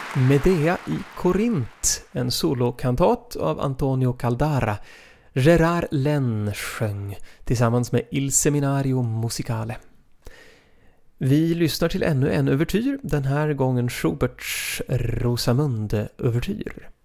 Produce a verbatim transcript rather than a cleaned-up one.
Medea i Korint, en solokantat av Antonio Caldara. Gerard Lenn sjöng tillsammans med Il Seminario Musicale. Vi lyssnar till ännu en övertyr, den här gången Schuberts Rosamunde-övertyr.